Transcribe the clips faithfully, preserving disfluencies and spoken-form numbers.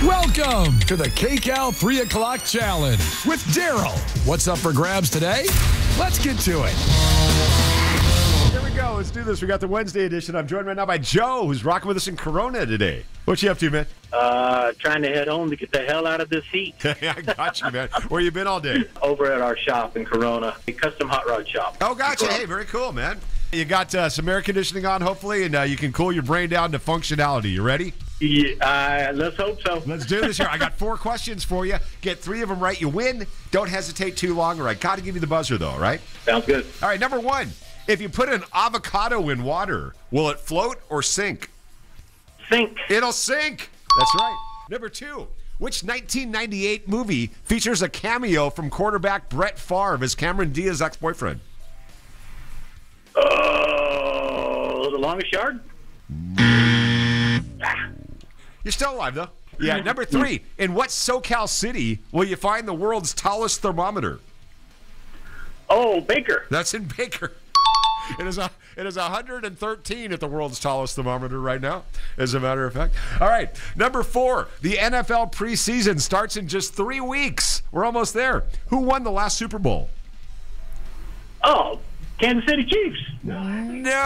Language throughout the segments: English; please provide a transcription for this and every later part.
Welcome to the KCAL three o'clock Challenge with Daryl. What's up for grabs today? Let's get to it. Here we go. Let's do this. We got the Wednesday edition. I'm joined right now by Joe, who's rocking with us in Corona today. What you up to, man? Uh, trying to head home to get the hell out of this heat. I got you, man. Where you been all day? Over at our shop in Corona, a custom hot rod shop. Oh, gotcha. Hey, very cool, man. You got uh, some air conditioning on, hopefully, and uh, you can cool your brain down to functionality. You ready? Yeah, uh, let's hope so. Let's do this here. I got four questions for you. Get three of them right, you win. Don't hesitate too long, or I got to give you the buzzer, though, all right? Sounds good. All right, number one. If you put an avocado in water, will it float or sink? Sink. It'll sink. That's right. Number two. Which nineteen ninety-eight movie features a cameo from quarterback Brett Favre as Cameron Diaz's ex-boyfriend? Oh, the longest yard? You're still alive, though. Yeah, number three. In what SoCal city will you find the world's tallest thermometer? Oh, Baker. That's in Baker. It is a it is one hundred thirteen at the world's tallest thermometer right now, as a matter of fact. All right, number four. The N F L preseason starts in just three weeks. We're almost there. Who won the last Super Bowl? Oh, Kansas City Chiefs. No.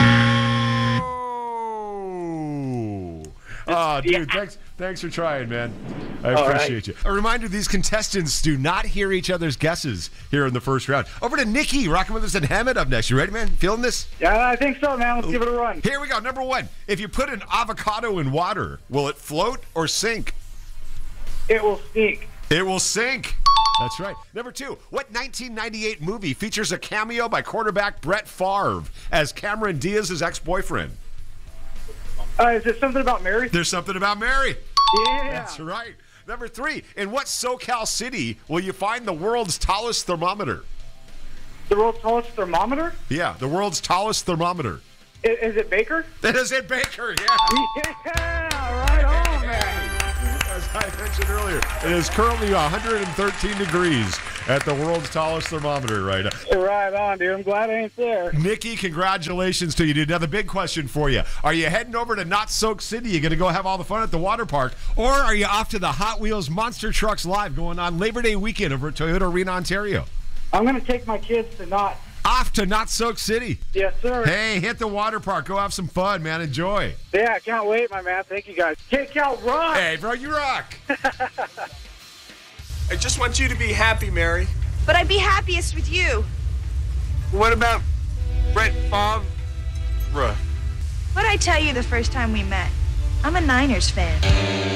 Oh, dude, Yeah. thanks thanks for trying, man. I All appreciate right. you. A reminder, these contestants do not hear each other's guesses here in the first round. Over to Nikki, rocking with us in Hammond up next. You ready, man? Feeling this? Yeah, I think so, man. Let's give it a run. Here we go. Number one. If you put an avocado in water, will it float or sink? It will sneak. It will sink. That's right. Number two. What nineteen ninety-eight movie features a cameo by quarterback Brett Favre as Cameron Diaz's ex-boyfriend? Uh, is it something about Mary? There's something about Mary. Yeah. That's right. Number three. In what SoCal city will you find the world's tallest thermometer? The world's tallest thermometer? Yeah, the world's tallest thermometer. I- is it Baker? That is in Baker, yeah. Yeah, right on, man. As I mentioned earlier, it is currently one hundred thirteen degrees at the world's tallest thermometer right now. Right on, dude. I'm glad I ain't there. Nikki, congratulations to you, dude. Now, the big question for you. Are you heading over to Not Soak City? You going to go have all the fun at the water park? Or are you off to the Hot Wheels Monster Trucks Live going on Labor Day weekend over at Toyota Arena, Ontario? I'm going to take my kids to not. Off to Not Soak City. Yes, sir. Hey, hit the water park. Go have some fun, man. Enjoy. Yeah, I can't wait, my man. Thank you, guys. Kick out, rock. Hey, bro, you rock. I just want you to be happy, Mary. But I'd be happiest with you. What about Brett Favre? What'd I tell you the first time we met? I'm a Niners fan.